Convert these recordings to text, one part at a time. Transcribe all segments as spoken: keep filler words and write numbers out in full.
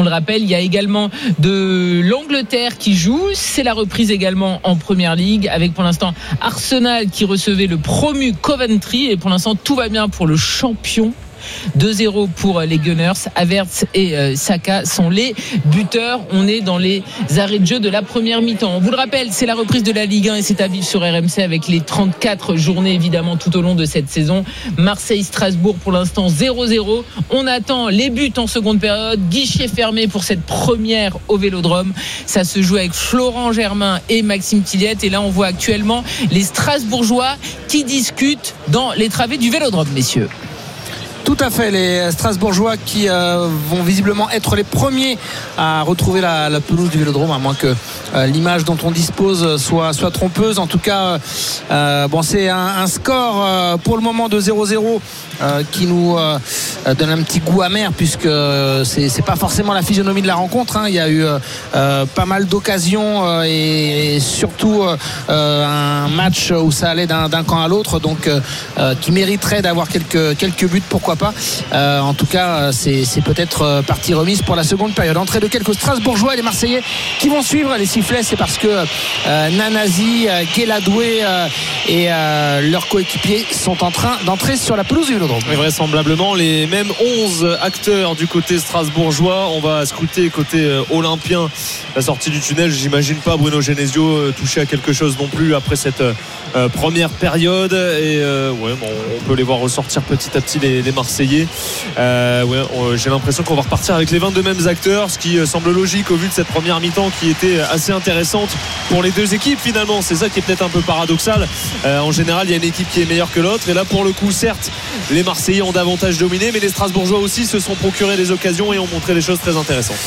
le rappelle. Il y a également de l'Angleterre qui joue. C'est la reprise également en Première Ligue avec pour l'instant Arsenal qui recevait le promu Coventry. Et pour l'instant, tout va bien pour le champion. deux zéro pour les Gunners. Havertz et euh, Saka sont les buteurs. On est dans les arrêts de jeu de la première mi-temps. On vous le rappelle, c'est la reprise de la Ligue un et c'est à vivre sur R M C avec les trente-quatre journées évidemment tout au long de cette saison. Marseille-Strasbourg pour l'instant zéro zéro. On attend les buts en seconde période. Guichet fermé pour cette première au Vélodrome. Ça se joue avec Florent Germain et Maxime Tilliette. Et là on voit actuellement les Strasbourgeois qui discutent dans les travées du Vélodrome, messieurs. Tout à fait, les Strasbourgeois qui euh, vont visiblement être les premiers à retrouver la, la pelouse du Vélodrome, à moins que euh, l'image dont on dispose soit, soit trompeuse. En tout cas, euh, bon, c'est un, un score euh, pour le moment de zéro zéro euh, qui nous euh, donne un petit goût amer, puisque c'est, c'est pas forcément la physionomie de la rencontre, hein. Il y a eu euh, pas mal d'occasions euh, et, et surtout euh, un match où ça allait d'un, d'un camp à l'autre, donc euh, qui mériterait d'avoir quelques, quelques buts, pourquoi pas. Euh, en tout cas, c'est, c'est peut-être partie remise pour la seconde période. Entrée de quelques Strasbourgeois et les Marseillais qui vont suivre les sifflets. C'est parce que euh, Nanazi, euh, Guéladoué euh, et euh, leurs coéquipiers sont en train d'entrer sur la pelouse du Vélodrome. Et vraisemblablement les mêmes onze acteurs du côté strasbourgeois. On va scruter côté euh, olympien la sortie du tunnel. J'imagine pas Bruno Genesio euh, toucher à quelque chose non plus après cette euh, première période. Et euh, ouais, bon, on peut les voir ressortir petit à petit les, les Marseillais. Euh, ouais, euh, j'ai l'impression qu'on va repartir avec les vingt-deux mêmes acteurs, ce qui euh, semble logique au vu de cette première mi-temps qui était assez intéressante pour les deux équipes finalement. C'est ça qui est peut-être un peu paradoxal. Euh, en général, il y a une équipe qui est meilleure que l'autre. Et là, pour le coup, certes, les Marseillais ont davantage dominé, mais les Strasbourgeois aussi se sont procurés des occasions et ont montré des choses très intéressantes.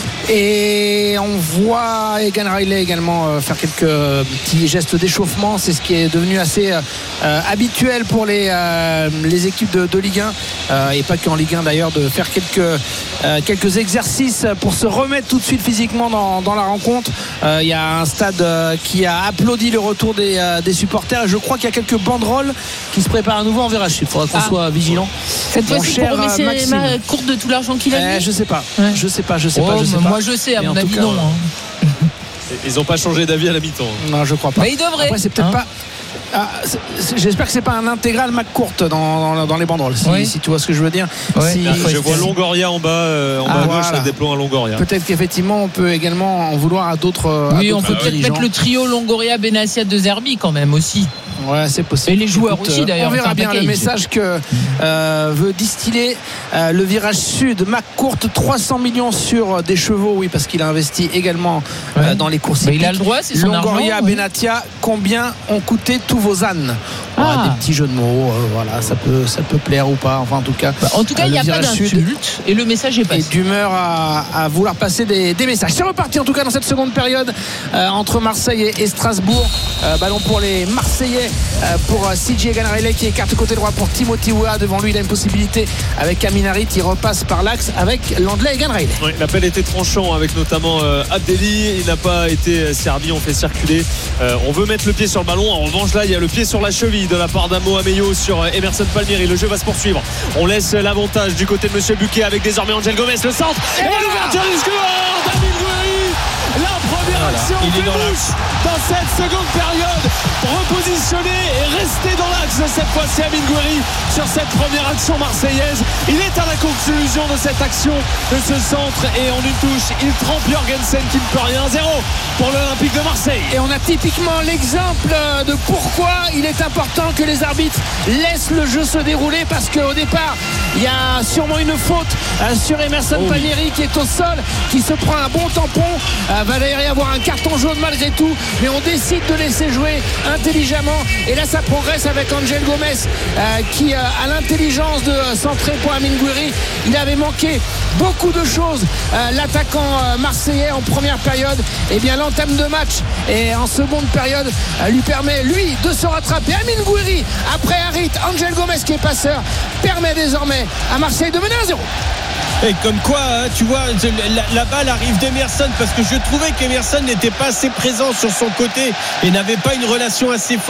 Et on voit Egan Riley également faire quelques petits gestes d'échauffement. C'est ce qui est devenu assez euh, habituel pour les, euh, les équipes de, de Ligue un euh, et pas qu'en Ligue un d'ailleurs, de faire quelques, euh, quelques exercices pour se remettre tout de suite physiquement dans, dans la rencontre. Il euh, y a un stade euh, qui a applaudi le retour des, euh, des supporters. Je crois qu'il y a quelques banderoles qui se préparent à nouveau en virage sud. Il faudra qu'on ah. soit vigilant. Cette fois-ci pour remettre ma courte de tout l'argent qu'il a mis. Eh, je sais pas. Ouais. Je sais pas. Je sais oh, pas. Je sais pas. Moi je sais, à mon avis cas, non. Hein. Ils n'ont pas changé d'avis à la mi-temps. Non, je crois pas. Mais ils devraient. Après, c'est peut-être hein. pas. Ah, c'est, c'est, j'espère que c'est pas un intégral McCourt dans, dans, dans les banderoles, si, oui. si tu vois ce que je veux dire. Ouais. Si, Là, je vois Longoria en bas, euh, en ah, bas à voilà. gauche, ça déploie un Longoria. Peut-être qu'effectivement, on peut également en vouloir à d'autres. Oui, à on d'autres peut peut-être dirigeants. mettre le trio Longoria, Benassia, De Zerbi quand même aussi. Ouais, c'est possible. Et les joueurs Écoute, aussi d'ailleurs. On verra bien le message que euh, veut distiller euh, le virage sud. McCourt, trois cents millions sur des chevaux, oui, parce qu'il a investi également euh, ouais. dans les courses. Mais il a le droit, c'est son Longoria, argent. Benatia, oui. Combien ont coûté tous vos ânes? Ah. Ouais, des petits jeux de mots, euh, voilà, ça peut, ça peut plaire ou pas. Enfin, en tout cas. Bah, en tout cas, il euh, n'y a pas d'insulte et le message est passé. Et d'humeur à, à vouloir passer des, des messages. C'est reparti en tout cas dans cette seconde période euh, entre Marseille et, et Strasbourg. Euh, ballon pour les Marseillais, euh, pour C J Egan Riley qui écarte côté droit pour Timothy Weah. Devant lui, il a une possibilité avec Aminarit. Il repasse par l'axe avec l'Anglais Egan Riley. Oui, l'appel était tranchant avec notamment euh, Abdelli. Il n'a pas été servi. On fait circuler. Euh, on veut mettre le pied sur le ballon. En revanche, là, il y a le pied sur la cheville de la part d'Amo Ameyo sur Emerson Palmieri. Le jeu va se poursuivre. On laisse l'avantage du côté de Monsieur Buquet avec désormais Angel Gomez. Le centre et, et l'ouverture du score d'Amine Gouiri. La première voilà. action de bouche dans cette seconde période. Repositionné et resté dans l'axe cette fois-ci Amine Gouiri sur cette première action marseillaise. Il est à la conclusion de cette action, de ce centre, et en une touche il trempe Jorgensen qui ne peut rien. Zéro pour l'Olympique de Marseille. Et on a typiquement l'exemple de pourquoi il est important que les arbitres laissent le jeu se dérouler, parce qu'au départ il y a sûrement une faute sur Emerson oh oui. Palmieri qui est au sol, qui se prend un bon tampon. Euh, va d'ailleurs y avoir un carton jaune malgré tout, mais on décide de laisser jouer intelligemment, et là ça progresse avec Angel Gomez euh, qui euh, a l'intelligence de euh, centrer pour Amine Gouiri. Il avait manqué beaucoup de choses, euh, l'attaquant euh, marseillais en première période. Et bien l'entame de match et en seconde période euh, lui permet lui de se rattraper. Amine Gouiri après Harit, Angel Gomez qui est passeur, permet désormais à Marseille de mener à zéro. Et comme quoi, hein, tu vois, la, la balle arrive d'Emerson, parce que je trouvais qu'Emerson n'était pas assez présent sur son côté et n'avait pas une relation assez forte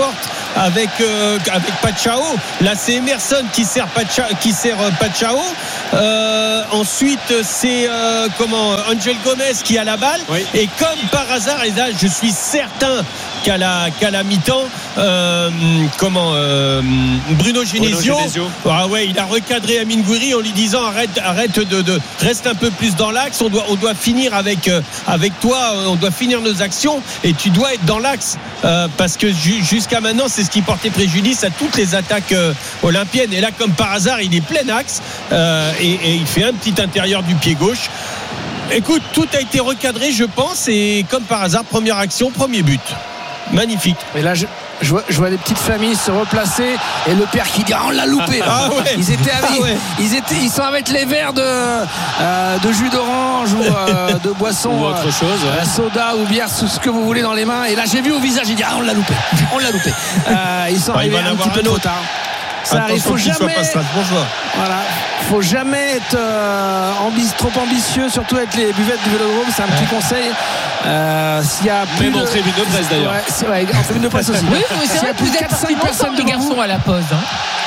avec euh, avec Pachao. Là, c'est Emerson qui sert Pachao, qui sert euh, Pachao. Euh, ensuite, c'est euh, comment Angel Gomez qui a la balle. Oui. Et comme par hasard, et là, je suis certain qu'à la qu'à la mi-temps, euh, comment euh, Bruno Genesio, ah ouais, il a recadré Amine Gouiri en lui disant arrête, arrête de, de reste un peu plus dans l'axe. On doit, on doit finir avec euh, avec toi. On doit finir nos actions et tu dois être dans l'axe euh, parce que ju- jusqu'à maintenant, c'est ce qui portait préjudice à toutes les attaques euh, olympiennes. Et là, comme par hasard, il est plein axe euh, et, et il fait un petit intérieur du pied gauche. Écoute, tout a été recadré, je pense, et comme par hasard, première action, premier but. Magnifique. Et là, je, je, vois, je vois les petites familles se replacer et le père qui dit ah, on l'a loupé. Ah ouais. Ils étaient avec, ah ouais. ils étaient, ils sont avec les verres de, euh, de jus d'orange ou euh, de boisson, ou autre chose, ouais. euh, soda ou bière, tout ce que vous voulez dans les mains. Et là, j'ai vu au visage, il dit ah, on l'a loupé, on l'a loupé. Euh, ils sont bah, arrivés un petit peu trop tard. Ça arrive, faut jamais. Voilà, faut jamais être euh, ambi- trop ambitieux, surtout avec les buvettes du Vélodrome. C'est un ouais. petit conseil. Euh, s'il y a plus même de... en tribune de presse d'ailleurs. Ouais, c'est vrai, en tribune de presse aussi. Oui, c'est vrai que vous êtes partis longtemps les garçons à la pause. Hein.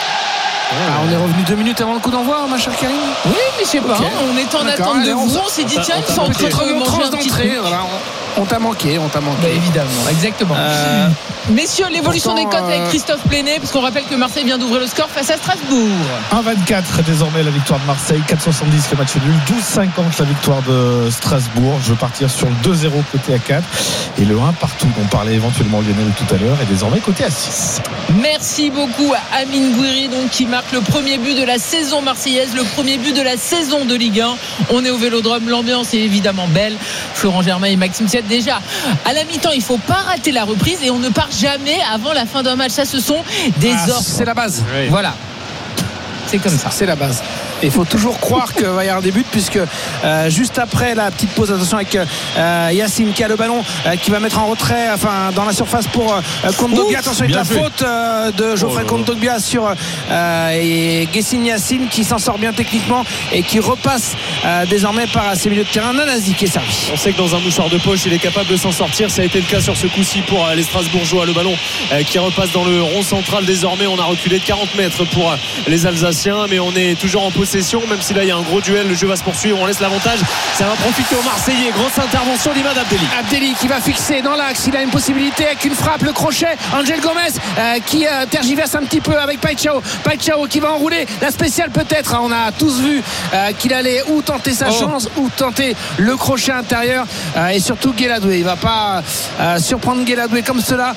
Ah, on est revenu deux minutes avant le coup d'envoi, ma chère Karine. Oui, mais je sais pas. Okay. On est en D'accord, attente de on vous. On s'est dit tiens, ils sont en train de manger un petit truc. Voilà, on t'a manqué, on t'a manqué. Bah, évidemment, exactement. Euh, Messieurs, l'évolution pourtant, des cotes avec Christophe Pléné, parce qu'on rappelle que Marseille vient d'ouvrir le score face à Strasbourg. un vingt-quatre désormais la victoire de Marseille, quatre soixante-dix le match nul, douze cinquante la victoire de Strasbourg. Je veux partir sur le deux zéro côté à quatre et le un partout dont parlait éventuellement Lionel tout à l'heure est désormais côté à six. Merci beaucoup à Amine Gouiri donc, qui marque le premier but de la saison marseillaise, le premier but de la saison de Ligue un. On est au Vélodrome, l'ambiance est évidemment belle. Florent Germain et Maxime Siette déjà à la mi-temps, il ne faut pas rater la reprise et on ne part jamais avant la fin d'un match. Ça, ce sont des ah, ordres. C'est la base. Oui. Voilà. C'est comme ça. C'est la base. Il faut toujours croire qu'il va y avoir des buts puisque euh, juste après la petite pause, attention avec euh, Yacine qui a le ballon euh, qui va mettre en retrait enfin dans la surface pour euh, Kondogbia. Attention avec la fait. faute euh, de Geoffrey oh, Kondogbia sur euh, et Guessine Yacine qui s'en sort bien techniquement et qui repasse euh, désormais par ses milieux de terrain. Nanasi qui est servi. On sait que dans un mouchoir de poche il est capable de s'en sortir. Ça a été le cas sur ce coup-ci pour euh, les Strasbourgeois. Le ballon euh, qui repasse dans le rond central. Désormais on a reculé de quarante mètres pour euh, les Alsaciens, mais on est toujours en possession. Même si là il y a un gros duel, le jeu va se poursuivre, on laisse l'avantage, ça va profiter aux Marseillais. Grosse intervention d'Imad Abdelli. Abdelli qui va fixer dans l'axe, il a une possibilité avec une frappe, le crochet. Angel Gomez euh, qui euh, tergiverse un petit peu avec Pachao. Pachao qui va enrouler la spéciale peut-être. On a tous vu euh, qu'il allait ou tenter sa oh. chance ou tenter le crochet intérieur euh, et surtout Guéladoué. Il va pas euh, surprendre Guéladoué comme cela,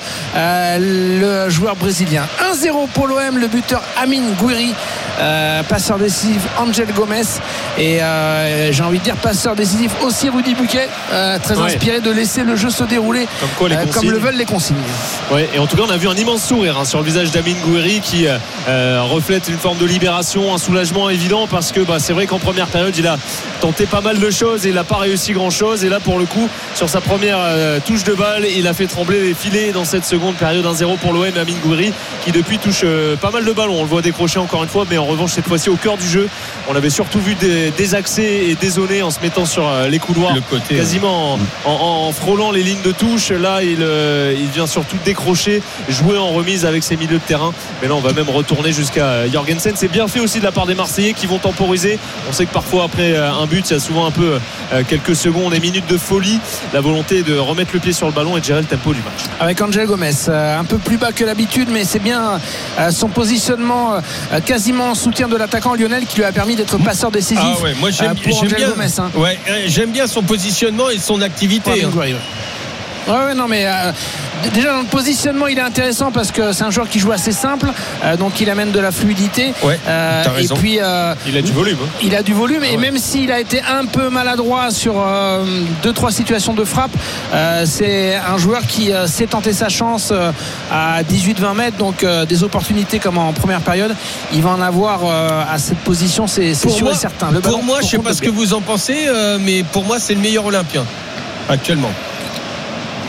euh, le joueur brésilien. un zéro pour l'O M, le buteur Amine Gouiri, euh, passeur décisif Angel Gomez et euh, j'ai envie de dire passeur décisif aussi Rudy Buquet, euh, très ouais. inspiré de laisser le jeu se dérouler comme, quoi, les euh, comme le veulent les consignes. Ouais, et en tout cas on a vu un immense sourire hein, sur le visage d'Amine Gouiri qui euh, reflète une forme de libération, un soulagement évident parce que bah, c'est vrai qu'en première période il a tenté pas mal de choses et il n'a pas réussi grand chose et là pour le coup sur sa première euh, touche de balle il a fait trembler les filets dans cette seconde période. Un zéro pour l'O M. Amine Gouiri qui depuis touche euh, pas mal de ballons, on le voit décrocher encore une fois, mais en revanche cette fois-ci au cœur du jeu. On l'avait surtout vu désaxer et dézoner en se mettant sur les couloirs, le côté, quasiment en, en, en frôlant les lignes de touche. Là il, euh, il vient surtout décrocher, jouer en remise avec ses milieux de terrain, mais là on va même retourner jusqu'à Jorgensen. C'est bien fait aussi de la part des Marseillais qui vont temporiser. On sait que parfois après un but il y a souvent un peu euh, quelques secondes et minutes de folie, la volonté de remettre le pied sur le ballon et de gérer le tempo du match avec Angel Gomez euh, un peu plus bas que l'habitude, mais c'est bien euh, son positionnement euh, quasiment en soutien de l'attaquant Lionel qui lui a permis d'être passeur décisif. Ah ouais, moi j'aime, pour j'aime Angel bien, Gomez, hein. ouais, j'aime bien son positionnement et son activité. Hein. Ouais, ouais, non, mais euh, déjà dans le positionnement, il est intéressant parce que c'est un joueur qui joue assez simple, euh, donc il amène de la fluidité. Ouais, euh, t'as raison. Et puis euh, il a du volume. Hein. Il a du volume ah, et ouais. Même s'il a été un peu maladroit sur euh, deux trois situations de frappe, euh, c'est un joueur qui euh, sait tenter sa chance euh, à dix-huit vingt mètres, donc euh, des opportunités comme en première période, il va en avoir euh, à cette position, c'est, c'est sûr moi, et certain. Le pour moi, je sais pas ce que vous en pensez, euh, mais pour moi, c'est le meilleur Olympien actuellement.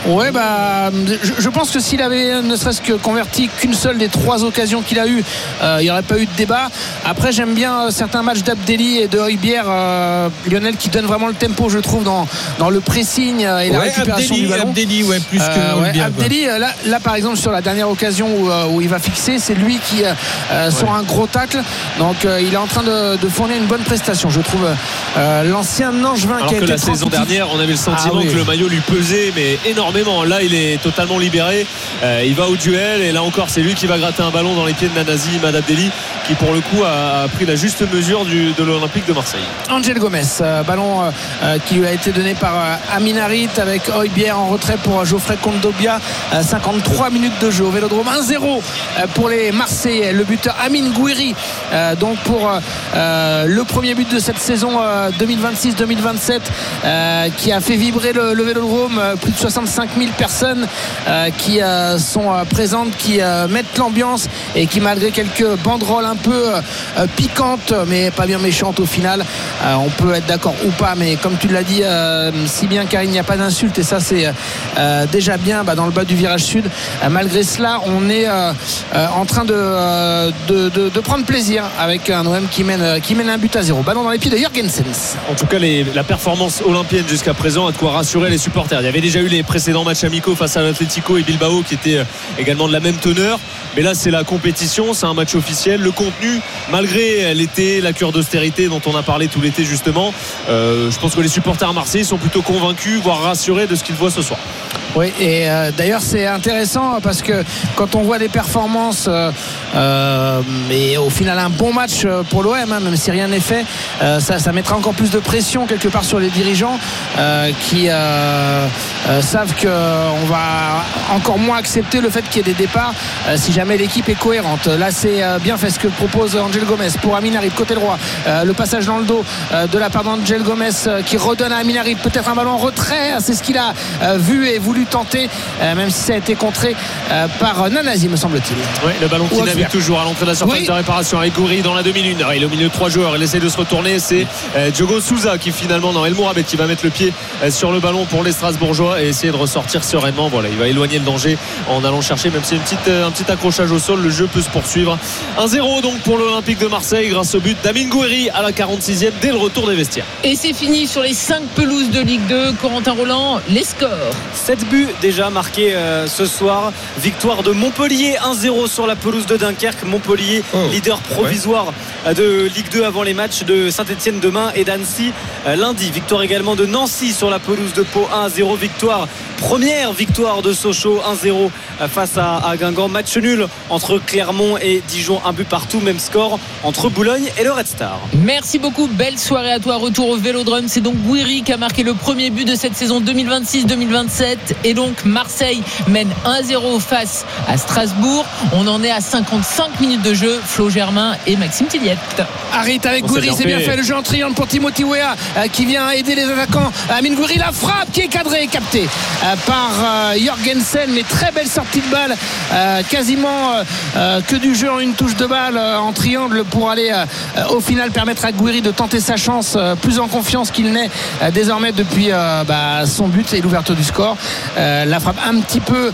Ouais, bah, je, je pense que s'il avait ne serait-ce que converti qu'une seule des trois occasions qu'il a eues, euh, il n'y aurait pas eu de débat. Après, j'aime bien certains matchs d'Abdelli et de Højbjerg, euh, Lionel, qui donnent vraiment le tempo, je trouve, dans, dans le pressing et la ouais, récupération Abdelli, du ballon. Abdelli, ouais, plus que euh, ouais, Højbjerg, Abdelli, là, là, par exemple, sur la dernière occasion où, où il va fixer, c'est lui qui euh, sort ouais. un gros tacle. Donc, euh, il est en train de, de fournir une bonne prestation, je trouve. Euh, l'ancien Angevin alors qui a que été la saison dernière, on avait le sentiment ah, oui. que le maillot lui pesait, mais énormément. Là, il est totalement libéré. Euh, il va au duel et là encore, c'est lui qui va gratter un ballon dans les pieds de Nanasi Imad Abdelli, qui pour le coup a, a pris la juste mesure du, de l'Olympique de Marseille. Angel Gomez, euh, ballon euh, qui lui a été donné par euh, Amin Harit avec Højbjerg en retrait pour euh, Geoffrey Kondogbia. Euh, cinquante-trois minutes de jeu au Vélodrome. un zéro euh, pour les Marseillais. Le buteur Amine Gouiri, euh, donc pour euh, le premier but de cette saison euh, deux mille vingt-six deux mille vingt-sept, euh, qui a fait vibrer le, le Vélodrome. Euh, plus de soixante-cinq mille personnes euh, qui euh, sont euh, présentes, qui euh, mettent l'ambiance et qui, malgré quelques banderoles un peu euh, piquantes mais pas bien méchantes au final, euh, on peut être d'accord ou pas, mais comme tu l'as dit euh, si bien, car il n'y a pas d'insulte et ça c'est euh, déjà bien bah, dans le bas du virage sud. Euh, malgré cela, on est euh, euh, en train de, euh, de, de, de prendre plaisir avec un O M qui mène, qui mène un but à zéro. Ballon dans les pieds de Jørgensen. En tout cas, les, la performance olympienne jusqu'à présent a de quoi rassurer les supporters. Il y avait déjà eu les précédents matchs amicaux face à l'Atlético et Bilbao qui étaient également de la même teneur, mais là c'est la compétition, c'est un match officiel. Le contenu, malgré l'été, la cure d'austérité dont on a parlé tout l'été justement, euh, je pense que les supporters marseillais sont plutôt convaincus, voire rassurés de ce qu'ils voient ce soir. Oui, et euh, d'ailleurs c'est intéressant parce que quand on voit des performances euh, euh, et au final un bon match pour l'O M, hein, même si rien n'est fait, euh, ça, ça mettra encore plus de pression quelque part sur les dirigeants euh, qui euh, euh, savent qu'on va encore moins accepter le fait qu'il y ait des départs euh, si jamais l'équipe est cohérente. Là c'est euh, bien fait ce que propose Angel Gomez pour Amin Harit côté droit, euh, le passage dans le dos euh, de la part d'Angel Gomez euh, qui redonne à Amin Harit peut-être un ballon en retrait, c'est ce qu'il a euh, vu et voulu tenter, euh, même si ça a été contré euh, par Nanasi, me semble-t-il. Oui, le ballon qui navigue toujours à l'entrée de la surface oui. de réparation avec Gouiri dans la demi-lune. Il est au milieu de trois joueurs, il essaie de se retourner, c'est euh, Diogo Souza qui finalement dans El Mourabet qui va mettre le pied euh, sur le ballon pour les Strasbourgeois et essayer de ressortir sereinement. Voilà, il va éloigner le danger en allant chercher, même si une petite, euh, un petit accrochage au sol, le jeu peut se poursuivre. un zéro donc pour l'Olympique de Marseille grâce au but d'Amine Gouiri à la quarante-sixième dès le retour des vestiaires. Et c'est fini sur les cinq pelouses de Ligue deux. Corentin Roland, les scores. sept buts déjà marqués euh, ce soir. Victoire de Montpellier un zéro sur la pelouse de Dunkerque. Montpellier oh, leader provisoire ouais. de Ligue deux avant les matchs de Saint-Etienne demain et d'Annecy euh, lundi. Victoire également de Nancy sur la pelouse de Pau un à zéro. Victoire, première victoire de Sochaux un zéro face à, à Guingamp. Match nul entre Clermont et Dijon, un but partout, même score entre Boulogne et le Red Star. Merci beaucoup, belle soirée à toi. Retour au Vélodrome, c'est donc Gouiri qui a marqué le premier but de cette saison deux mille vingt-six deux mille vingt-sept et donc Marseille mène un à zéro face à Strasbourg. On en est à cinquante-cinq minutes de jeu. Flo Germain et Maxime Tilliette. Harit avec Gouiri, c'est bien fait. Le jeu en triangle pour Timothy Weah euh, qui vient aider les attaquants. Amine Gouiri, la frappe qui est cadrée et captée euh, par euh, Jørgensen, mais très belle sortie de balle, euh, quasiment euh, euh, que du jeu en une touche de balle euh, en triangle pour aller euh, au final permettre à Gouiri de tenter sa chance, euh, plus en confiance qu'il n'est euh, désormais depuis euh, bah, son but et l'ouverture du score. Euh, la frappe un petit peu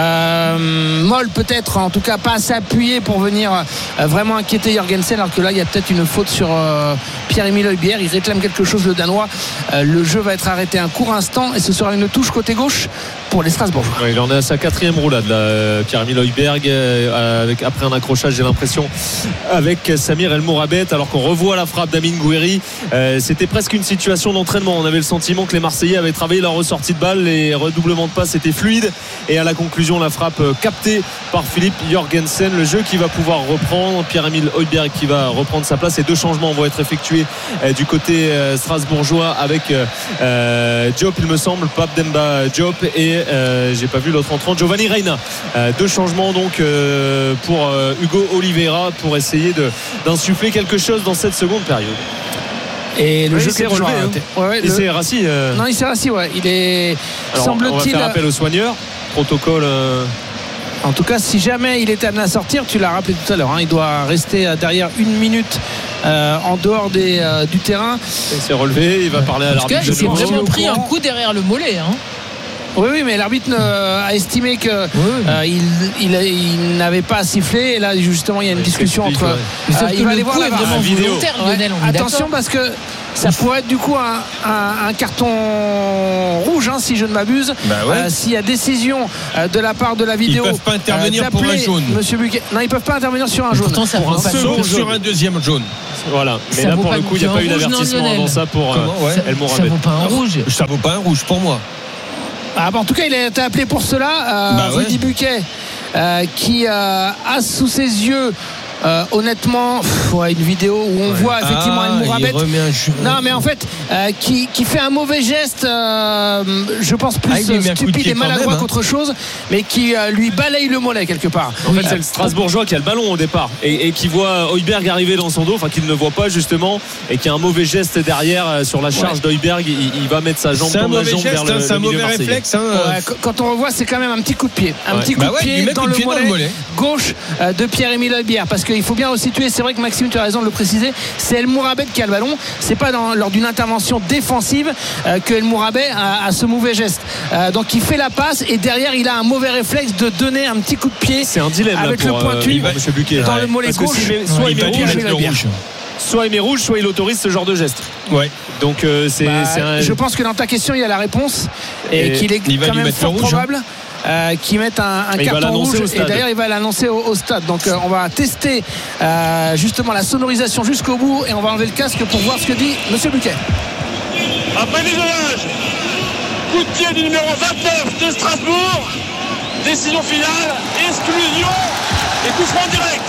euh, molle peut-être, en tout cas pas assez appuyée pour venir euh, vraiment inquiéter Jørgensen, alors que là il y a peut-être une faute sur euh, Pierre-Emile Højbjerg. Il réclame quelque chose, le Danois. Euh, le jeu va être arrêté un court instant et ce sera une touche côté gauche pour les Strasbourgeois. Ouais, il en est à sa quatrième roulade là, Pierre-Emile Højbjerg, euh, avec, après un accrochage, j'ai l'impression, avec Samir El Mourabet, alors qu'on revoit la frappe d'Amine Gouiri. Euh, c'était presque une situation d'entraînement. On avait le sentiment que les Marseillais avaient travaillé leur ressortie de balle, les redoublements de passes étaient fluides et à la conclusion la frappe captée par Philippe Jørgensen. Le jeu qui va pouvoir reprendre, Pierre-Emile Højbjerg qui va reprendre sa place et deux changements vont être effectués euh, du côté euh, strasbourgeois avec euh, Diop, il me semble, Pape Demba Diop et euh, j'ai pas vu l'autre entrant, Giovanni Reina. Euh, deux changements donc euh, pour euh, Hugo Oliveira pour essayer de, d'insuffler quelque chose dans cette seconde période. Et le oui, jeu s'est relevé, hein. ouais, ouais, il le... s'est rassis euh... non il s'est rassis ouais. Il est alors, semble-t-il, on va faire appel aux soigneurs, protocole euh... en tout cas si jamais il était amené à sortir, tu l'as rappelé tout à l'heure, hein, il doit rester derrière une minute euh, en dehors des, euh, du terrain. Il s'est relevé, il va parler à l'arbitre. Il s'est vraiment pris un coup derrière le mollet, hein. Oui, oui, mais l'arbitre euh, a estimé qu'il euh, il, il, il n'avait pas à siffler. Et là, justement, il y a une oui, discussion entre. Ouais. Mais euh, il va aller voir la vraiment volontaire, Lionel. Ouais. Attention, parce que ça pourrait être du coup un, un, un carton rouge, hein, si je ne m'abuse. Bah ouais. euh, S'il y a décision euh, de la part de la vidéo. Ils peuvent pas intervenir euh, pour un jaune. Monsieur Buquet. Non, ils peuvent pas intervenir sur un jaune. Pourtant, ça pour un second sur un deuxième jaune. Voilà. Mais ça là, pour le coup, il n'y a pas eu d'avertissement avant ça pour euh, El Mourabet. Ça vaut pas un rouge. Ça vaut pas un rouge pour moi. Ah bah en tout cas, il a été appelé pour cela. Euh, bah ouais. Rudy Buquet, euh, qui euh, a sous ses yeux. Euh, honnêtement, pff, ouais, une vidéo où on ouais. voit effectivement ah, El Mourabet. Non, mais en fait, euh, qui, qui fait un mauvais geste, euh, je pense plus ah, stupide et maladroit hein. qu'autre chose, mais qui euh, lui balaye le mollet quelque part. En fait, c'est le Strasbourgeois qui a le ballon au départ et, et qui voit Højbjerg arriver dans son dos, enfin qu'il ne voit pas justement, et qui a un mauvais geste derrière euh, sur la charge ouais. d'Højbjerg. Il, il va mettre sa jambe dans la jambe geste, vers le, hein, c'est le un mauvais réflexe. Hein, ouais, quand on revoit, c'est quand même un petit coup de pied, un ouais. petit coup bah de ouais, pied dans le pied mollet, dans le mollet gauche euh, de Pierre-Emile Højbjerg, parce qu'il faut bien aussi situer. C'est vrai que Maxime, tu as raison de le préciser, c'est El Mourabet qui a le ballon. C'est pas dans, lors d'une intervention défensive euh, que El Mourabet a, a ce mauvais geste. Euh, donc il fait la passe et derrière il a un mauvais réflexe de donner un petit coup de pied. C'est un dilemme avec là pour, le pointu euh, Monsieur Buquet dans ouais. le mollet gauche. Si met, soit, il met rouge, il rouge. soit il met rouge, soit il autorise ce genre de geste. Ouais. Donc euh, c'est, bah, c'est un... je pense que dans ta question il y a la réponse et, et qu'il est quand même fort probable. Hein. Euh, qui mettent un, un carton rouge et d'ailleurs il va l'annoncer au, au stade. Donc euh, on va tester euh, justement la sonorisation jusqu'au bout et on va enlever le casque pour voir ce que dit Monsieur Buquet. Après l'isolage, coup de pied du numéro vingt-neuf de Strasbourg, décision finale, exclusion et coup franc direct.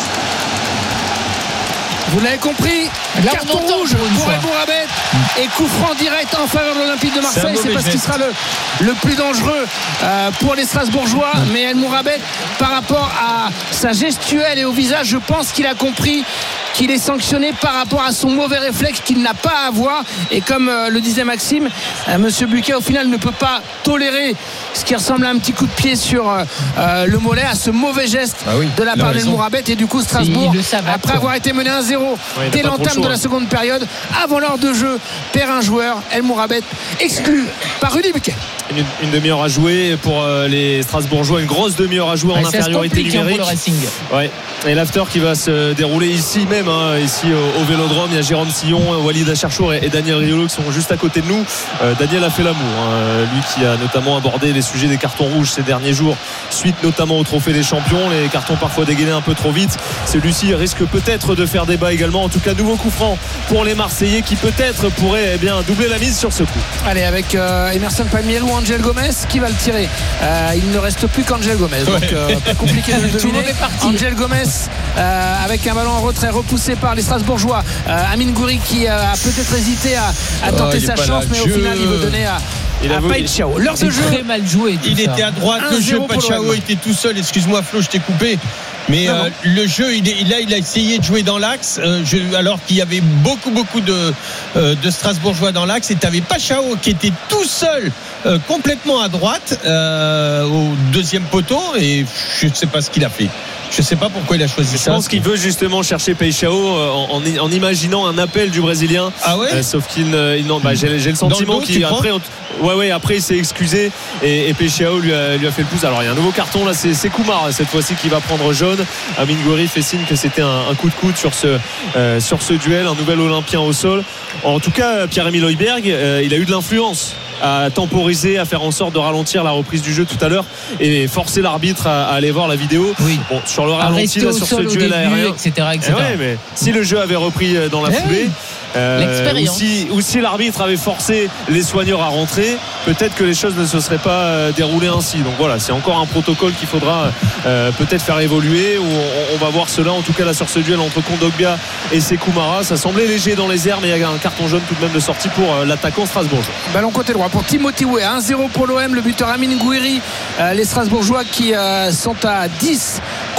Vous l'avez compris, là, carton rouge pour El Mourabet et coup franc direct en faveur de l'Olympique de Marseille. C'est, c'est parce qu'il sera le, le plus dangereux euh, pour les Strasbourgeois. Mais El Mourabet, par rapport à sa gestuelle et au visage, je pense qu'il a compris qu'il est sanctionné par rapport à son mauvais réflexe qu'il n'a pas à avoir. Et comme euh, le disait Maxime, euh, Monsieur Buquet au final ne peut pas tolérer ce qui ressemble à un petit coup de pied sur euh, le mollet, à ce mauvais geste ah oui, de la part d'El Mourabet. Et du coup Strasbourg, après avoir été mené un zéro ouais, dès l'entame de la seconde période, avant l'heure de jeu, perd un joueur. El Mourabet exclu par Rudy Buquet. Une, une demi-heure à jouer pour euh, les Strasbourgeois, une grosse demi-heure à jouer ouais, en infériorité numérique. Ouais. Et l'after qui va se dérouler ici même, hein, ici au, au Vélodrome. Il y a Jérôme Sillon, Walid Acharchour et, et Daniel Riolo qui sont juste à côté de nous. Euh, Daniel a fait l'amour, hein, lui qui a notamment abordé les sujets des cartons rouges ces derniers jours, suite notamment au Trophée des Champions, les cartons parfois dégainés un peu trop vite. Celui-ci risque peut-être de faire débat également. En tout cas, nouveau coup franc pour les Marseillais qui peut-être pourraient eh bien doubler la mise sur ce coup. Allez, avec euh, Emerson Palmiel ou Angel Gomez qui va le tirer. Euh, il ne reste plus qu'Angel Gomez, ouais. Donc euh, pas compliqué de le deviner. Angel Gomez euh, avec un ballon en retrait repoussé par les Strasbourgeois. Euh, Amine Gouiri qui euh, a peut-être hésité à, à tenter oh, sa chance, mais au final il veut donner à Il a Paixão. L'heure de jeu très mal joué. Il ça. était à droite, le jeu Paixão était tout seul. Excuse-moi Flo, je t'ai coupé. Mais euh, le jeu, il est, là, il a essayé de jouer dans l'axe, euh, je, alors qu'il y avait beaucoup, beaucoup de, euh, de Strasbourgeois dans l'axe. Et tu avais Paixão qui était tout seul, euh, complètement à droite, euh, au deuxième poteau. Et je ne sais pas ce qu'il a fait. Je ne sais pas pourquoi il a choisi je ça. Je pense qu'il veut justement chercher Paixão en, en, en imaginant un appel du Brésilien. Ah ouais euh, Sauf qu'il il, non, bah, j'ai, j'ai le sentiment le qu'il après, ouais, ouais, après il s'est excusé et, et Paixão lui a, lui a fait le pouce. Alors il y a un nouveau carton là, c'est, c'est Koumar cette fois-ci qui va prendre jaune. Amine Gouiri fait signe que c'était un, un coup de coude sur ce, euh, sur ce duel, un nouvel Olympien au sol. En tout cas, Pierre-Emile Højbjerg, euh, il a eu de l'influence à temporiser, à faire en sorte de ralentir la reprise du jeu tout à l'heure et forcer l'arbitre à, à aller voir la vidéo. Oui. Bon, sur le ralenti là, sur ce duel début, aérien, et cetera, et cetera. Eh ouais, mais si le jeu avait repris dans la eh foulée, oui. euh, l'expérience. Ou si, ou si l'arbitre avait forcé les soigneurs à rentrer, peut-être que les choses ne se seraient pas déroulées ainsi. Donc voilà, c'est encore un protocole qu'il faudra euh, peut-être faire évoluer. Ou on, on va voir cela. En tout cas là sur ce duel entre Kondogbia et Sékou Mara, ça semblait léger dans les airs, mais il y a un carton jaune tout de même de sortie pour euh, l'attaquant strasbourgeois. Ballon côté droit pour Timothy Weah, un zéro pour l'O M, le buteur Amine Gouiri. Euh, les Strasbourgeois qui euh, sont à dix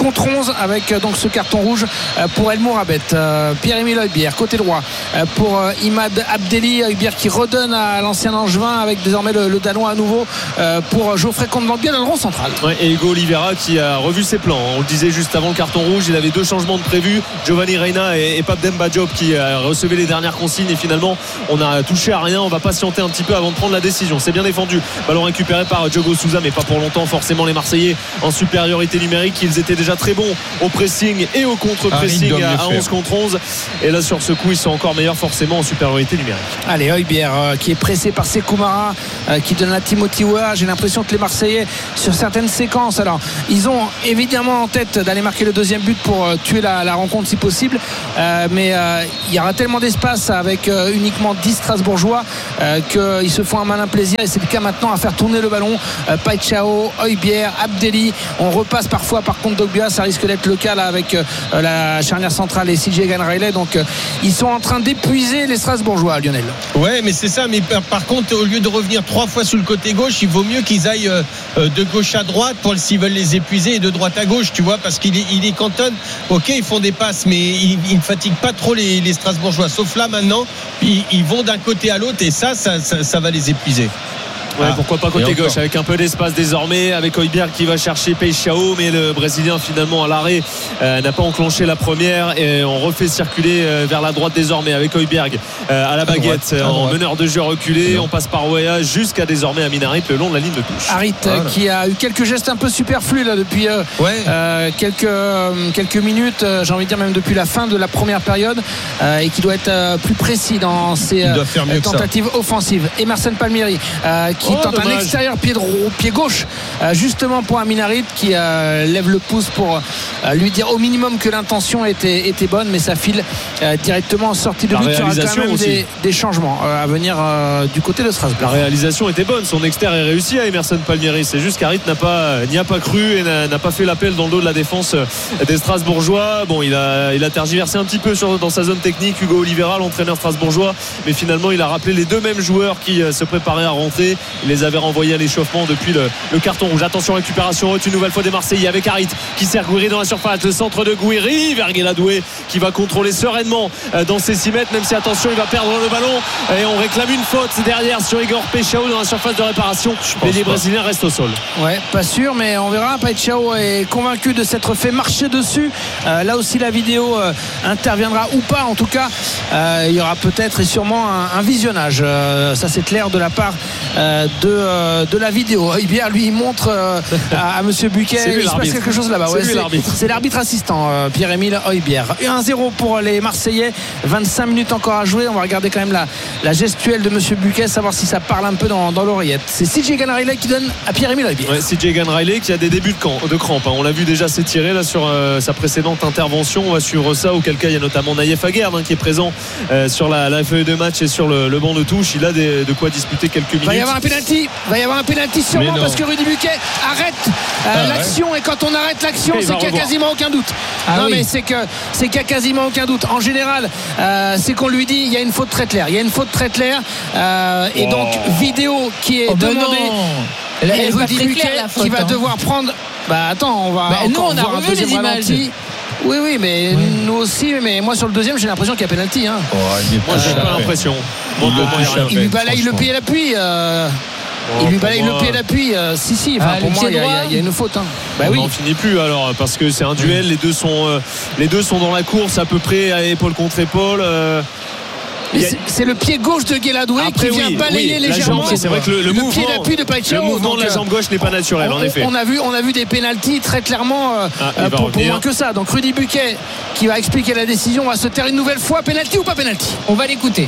contre onze avec donc ce carton rouge pour El Mourabet. Pierre-Emile Højbjerg côté droit pour Imad Abdelli. Højbjerg qui redonne à l'ancien Angevin avec désormais le, le Danois à nouveau pour Geoffrey Kondogbia dans le rond central. Ouais, et Hugo Oliveira qui a revu ses plans. On le disait juste avant le carton rouge, il avait deux changements de prévu, Giovanni Reina et, et Pape Demba Diop qui recevaient les dernières consignes, et finalement on a touché à rien. On va patienter un petit peu avant de prendre la décision. C'est bien défendu, ballon récupéré par Diogo Souza, mais pas pour longtemps forcément. Les Marseillais en supériorité numérique, ils étaient déjà très bons au pressing et au contre-pressing à, à onze contre onze, et là sur ce coup ils sont encore meilleurs forcément en supériorité numérique. Allez, Højbjerg euh, qui est pressé par Sékou Mara, euh, qui donne à Timothy Weah. J'ai l'impression que les Marseillais sur certaines séquences, alors ils ont évidemment en tête d'aller marquer le deuxième but pour euh, tuer la, la rencontre si possible, euh, mais euh, il y aura tellement d'espace avec euh, uniquement dix Strasbourgeois euh, qu'ils se font un malin plaisir, et c'est le cas maintenant à faire tourner le ballon. euh, Paixão, Højbjerg, Abdelli, on repasse parfois par Kondogbia, ça risque d'être le cas là avec euh, la charnière centrale et C J Ganraillet. Donc euh, ils sont en train d'épuiser les Strasbourgeois, Lionel. Ouais, mais c'est ça, mais par, par contre au lieu de revenir trois fois sur le côté gauche, il vaut mieux qu'ils aillent euh, de gauche à droite pour s'ils veulent les épuiser, et de droite à gauche, tu vois, parce qu'il est, il est cantonne. Ok, ils font des passes, mais ils, ils ne fatiguent pas trop les, les Strasbourgeois, sauf là maintenant ils, ils vont d'un côté à l'autre, et ça ça, ça, ça va les épuiser. Ouais, ah, pourquoi pas côté gauche avec un peu d'espace désormais, avec Højbjerg qui va chercher Paixão, mais le Brésilien finalement à l'arrêt euh, n'a pas enclenché la première, et on refait circuler euh, vers la droite désormais avec Højbjerg euh, à la baguette, à droite, à en droite. Meneur de jeu reculé. On passe par Weah jusqu'à désormais Amin Harit le long de la ligne de touche. Harit voilà. Qui a eu quelques gestes un peu superflus là depuis euh, ouais. euh, quelques, euh, quelques minutes, euh, j'ai envie de dire même depuis la fin de la première période, euh, et qui doit être euh, plus précis dans ses euh, tentatives offensives. Emerson Palmieri euh, qui oh, tente dommage. un extérieur pied, droit, pied gauche euh, justement pour Amin Harit, qui euh, lève le pouce pour euh, lui dire au minimum que l'intention était, était bonne, mais ça file euh, directement en sortie de but. Il y aura quand même des, des changements euh, à venir euh, du côté de Strasbourg. La réalisation était bonne, son extérieur est réussi à Emerson Palmieri, c'est juste qu'Harit n'a pas, n'y a pas cru et n'a, n'a pas fait l'appel dans le dos de la défense des Strasbourgeois. Bon, il a, il a tergiversé un petit peu sur, dans sa zone technique, Hugo Oliveira, l'entraîneur strasbourgeois, mais finalement il a rappelé les deux mêmes joueurs qui euh, se préparaient à rentrer. Il les avait renvoyés à l'échauffement depuis le, le carton rouge. Attention, récupération haute une nouvelle fois des Marseillais avec Harit qui sert Gouiri dans la surface, le centre de Gouiri vers Guéladoué qui va contrôler sereinement euh, dans ses six mètres, même si attention il va perdre le ballon et on réclame une faute derrière sur Igor Paixão dans la surface de réparation, mais les Brésiliens restent au sol. Ouais, pas sûr, mais on verra. Paixão est convaincu de s'être fait marcher dessus. Euh, là aussi la vidéo euh, interviendra ou pas, en tout cas euh, il y aura peut-être et sûrement un, un visionnage, euh, ça c'est clair de la part euh, de, euh, de la vidéo. Højbjerg lui montre euh, à, à monsieur Buquet, il se passe quelque chose là-bas. C'est, ouais, lui, c'est, l'arbitre. c'est l'arbitre assistant euh, Pierre-Emile Højbjerg. un zéro pour les Marseillais, vingt-cinq minutes encore à jouer. On va regarder quand même la, la gestuelle de monsieur Buquet, savoir si ça parle un peu dans, dans l'oreillette. C'est C J Ganraillet qui donne à Pierre-Emile Højbjerg. Ouais, C J Ganraillet qui a des débuts de, camp, de crampe, hein. On l'a vu déjà s'étirer là sur euh, sa précédente intervention. On va suivre ça, auquel cas il y a notamment Naïef Aguerd, hein, qui est présent euh, sur la, la feuille de match et sur le, le banc de touche. Il a des, de quoi disputer quelques minutes. Il va y avoir un pénalty, va y avoir un pénalty sûrement, parce que Rudy Buquet arrête euh, ah, l'action ouais. Et quand on arrête l'action, c'est qu'il n'y a quasiment aucun doute. Ah, non oui. mais c'est que c'est qu'il n'y a quasiment aucun doute. En général, euh, c'est qu'on lui dit il y a une faute très claire. Il y a une faute très claire euh, et oh. donc vidéo qui est oh, demandée. Elle, elle et Rudy Buquet claire, faute, qui va hein. devoir prendre. Bah attends, on va. Bah, nous on a voir revu les images. Ralenti. Oui, oui, mais oui. nous aussi. Mais moi, sur le deuxième, j'ai l'impression qu'il y a pénalty. Hein. Oh, moi, j'ai pas l'impression. Bon, il, il, il lui balaye le pied à l'appui. Euh, il lui balaye le pied à l'appui. Euh, si, si. Enfin, ah, pour moi, il y, y, y a une faute. Hein. Bah, on n'en oui. finit plus alors, parce que c'est un duel. Les deux sont, euh, les deux sont dans la course à peu près à épaule contre épaule. Euh, A... C'est, c'est le pied gauche de Guéladoué qui vient oui, balayer oui, légèrement. Jambe, c'est vrai que le, le, le mouvement, pied d'appui de Paixão. Le mouvement de la jambe gauche n'est pas naturel, on, en effet. On a vu, on a vu des pénaltys très clairement euh, ah, pour, pour moins que ça. Donc Rudy Buquet qui va expliquer la décision, va se taire une nouvelle fois. Pénalty ou pas pénalty? On va l'écouter.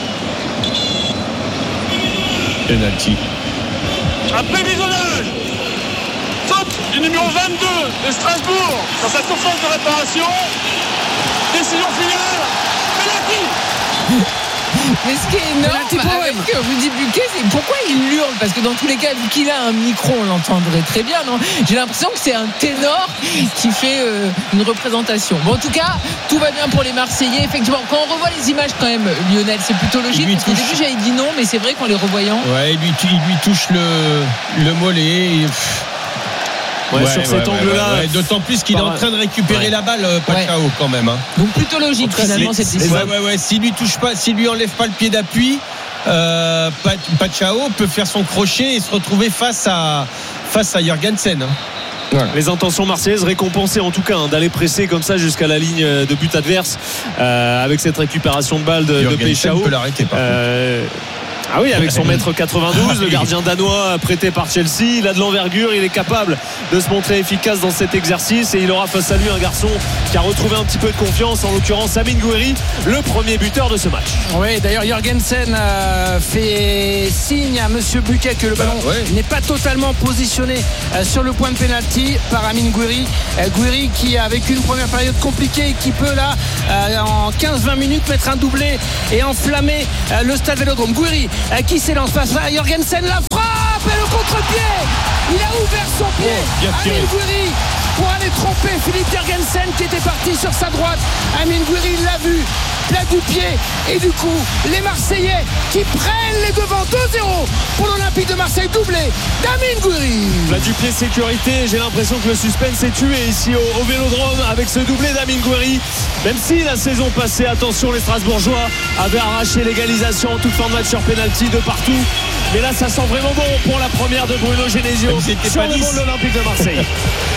Pénalty. Après visionnage, faute du numéro vingt-deux de Strasbourg dans sa surface de réparation. Décision finale. Pénalty. Mais ce qui est énorme avec Rudy Buquet, c'est pourquoi il hurle, parce que dans tous les cas, vu qu'il a un micro, on l'entendrait très bien, non? J'ai l'impression que c'est un ténor qui fait euh, une représentation. Bon, en tout cas, tout va bien pour les Marseillais. Effectivement, quand on revoit les images quand même, Lionel, c'est plutôt logique, parce qu'au début j'avais dit non, mais c'est vrai qu'en les revoyant, ouais, il lui, il lui touche le, le mollet. Et... Ouais, Ouais, sur ouais, cet ouais, angle-là. ouais, ouais. D'autant plus qu'il est en train de récupérer Ouais. la balle, euh, Pachao, Ouais. quand même. Hein. Donc plutôt logique finalement cette décision. Ouais, ouais, ouais. S'il lui touche pas, s'il lui enlève pas le pied d'appui, euh, Pachao peut faire son crochet et se retrouver face à face à Jorgensen. Hein. Voilà. Les intentions marseillaises récompensées en tout cas hein, d'aller presser comme ça jusqu'à la ligne de but adverse euh, avec cette récupération de balle de, de Pachao. peut l'arrêter par euh, Ah oui, avec son mètre quatre-vingt-douze, le gardien danois prêté par Chelsea, il a de l'envergure, il est capable de se montrer efficace dans cet exercice et il aura face à lui un garçon qui a retrouvé un petit peu de confiance, en l'occurrence Amine Gouiri, le premier buteur de ce match. Oui, d'ailleurs Jorgensen euh, fait signe à Monsieur Buquet que le ballon bah, ouais. n'est pas totalement positionné euh, sur le point de pénalty par Amine Gouiri. Euh, Gouiri qui a vécu une première période compliquée et qui peut là euh, en quinze vingt minutes mettre un doublé et enflammer euh, le stade Vélodrome. Gouiri euh, qui s'élance face à Jorgensen, la frappe et le contre-pied. Il a ouvert son pied. Oh, Amine Gouiri pour aller tromper Philippe Jorgensen qui était parti sur sa droite. Amine Gouiri l'a vu, plat du pied, et du coup les Marseillais qui prennent les devants deux zéro pour l'Olympique de Marseille, doublé d'Amine Gouiri. Plat du pied, sécurité, j'ai l'impression que le suspense est tué ici au, au Vélodrome avec ce doublé d'Amine Gouiri, même si la saison passée, attention, les Strasbourgeois avaient arraché l'égalisation en toute fin de match sur pénalty de partout, mais là ça sent vraiment bon pour la première de Bruno Genesio sur le banc de l'Olympique de Marseille.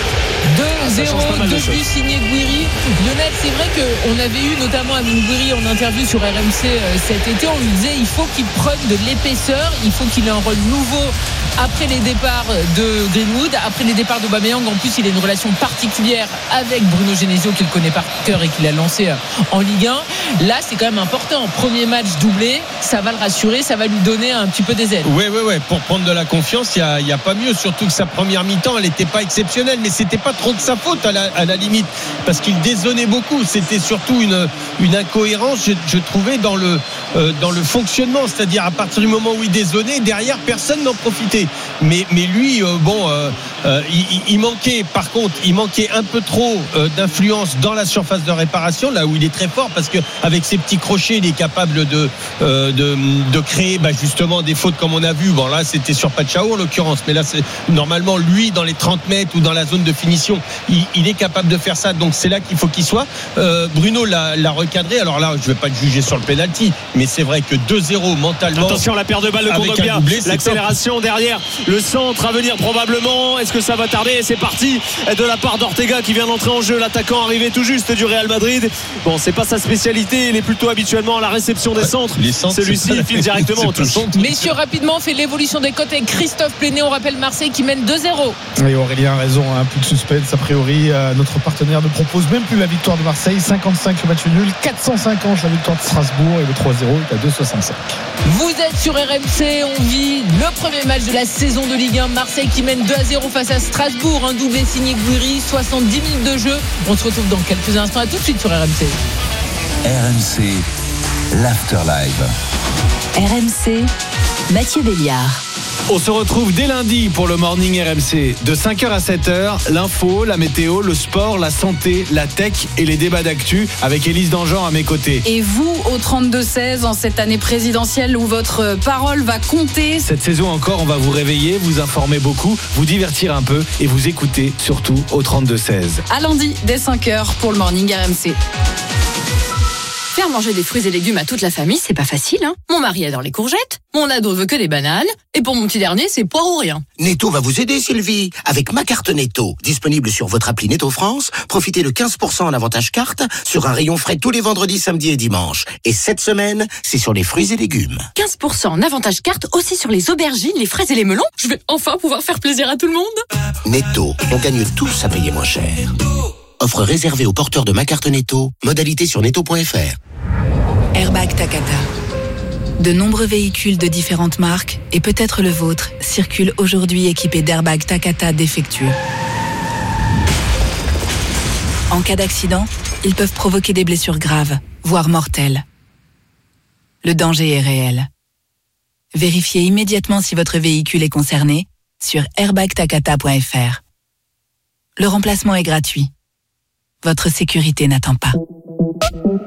deux zéro, deux buts signés Gouiri. Lionel, c'est vrai qu'on avait eu notamment Amine Gouiri en interview sur R M C cet été. On lui disait il faut qu'il prenne de l'épaisseur, il faut qu'il ait un rôle nouveau après les départs de Greenwood, après les départs d'Aubameyang. En plus, il a une relation particulière avec Bruno Genesio qu'il connaît par cœur et qu'il a lancé en Ligue un. Là, c'est quand même important. Premier match doublé, ça va le rassurer, ça va lui donner un petit peu des ailes. Oui, oui, oui. Pour prendre de la confiance, il n'y a, a pas mieux. Surtout que sa première mi-temps, elle n'était pas exceptionnelle, mais c'était pas trop de sa faute à la, à la limite, parce qu'il dézonnait beaucoup. C'était surtout une, une incohérence, je, je trouvais, dans le, euh, dans le fonctionnement. C'est-à-dire, à partir du moment où il dézonnait, derrière, personne n'en profitait. Mais, mais lui, euh, bon, euh, euh, il, il manquait, par contre, il manquait un peu trop euh, d'influence dans la surface de réparation, là où il est très fort, parce qu'avec ses petits crochets, il est capable de, euh, de, de créer bah, justement des fautes comme on a vu. Bon, là, c'était sur Pachao, en l'occurrence, mais là, c'est normalement, lui, dans les trente mètres ou dans la zone de finition, il, il est capable de faire ça, donc c'est là qu'il faut qu'il soit. euh, Bruno l'a, l'a recadré. Alors là, je ne vais pas te juger sur le penalty, mais c'est vrai que deux zéro mentalement. Attention, la paire de balles de Kondogbia, l'accélération derrière, le centre à venir probablement. Est-ce que ça va tarder? Et c'est parti de la part d'Ortega qui vient d'entrer en jeu, l'attaquant arrivé tout juste du Real Madrid. Bon, c'est pas sa spécialité, il est plutôt habituellement à la réception des centres. Les centres, celui-ci il file directement en touche. Messieurs, rapidement, on fait l'évolution des cotes avec Christophe Pléné. On rappelle Marseille qui mène deux zéro. Et Aurélien a raison, hein, plus de suspense a priori. Euh, notre partenaire ne propose même plus la victoire de Marseille. cinquante-cinq le match nul, quatre cent cinquante la victoire de Strasbourg, et le trois zéro est à deux soixante-cinq. Vous êtes sur R M C, on vit le premier match de la saison de Ligue un. Marseille qui mène deux à zéro face à Strasbourg, un doublé signé Gouiri, soixante-dix minutes de jeu. On se retrouve dans quelques instants, à tout de suite sur R M C. R M C, l'Afterlive. R M C, Mathieu Béliard. On se retrouve dès lundi pour le Morning R M C. De cinq heures à sept heures, l'info, la météo, le sport, la santé, la tech et les débats d'actu avec Élise Dangean à mes côtés. Et vous, au trente-deux seize, en cette année présidentielle où votre parole va compter. Cette saison encore, on va vous réveiller, vous informer beaucoup, vous divertir un peu et vous écouter surtout au trente-deux seize. À lundi, dès cinq heures, pour le Morning R M C. Faire manger des fruits et légumes à toute la famille, c'est pas facile, hein. Mon mari adore les courgettes, mon ado veut que des bananes, et pour mon petit dernier, c'est poire ou rien. Netto va vous aider, Sylvie, avec ma carte Netto. Disponible sur votre appli Netto France, profitez de quinze pour cent en avantage carte sur un rayon frais tous les vendredis, samedis et dimanches. Et cette semaine, c'est sur les fruits et légumes. quinze pour cent en avantage carte aussi sur les aubergines, les fraises et les melons. Je vais enfin pouvoir faire plaisir à tout le monde. Netto, on gagne tous à payer moins cher. Offre réservée aux porteurs de ma carte Netto. Modalité sur netto point f r. Airbag Takata. De nombreux véhicules de différentes marques, et peut-être le vôtre, circulent aujourd'hui équipés d'airbags Takata défectueux. En cas d'accident, ils peuvent provoquer des blessures graves, voire mortelles. Le danger est réel. Vérifiez immédiatement si votre véhicule est concerné sur airbag takata point f r. Le remplacement est gratuit. Votre sécurité n'attend pas.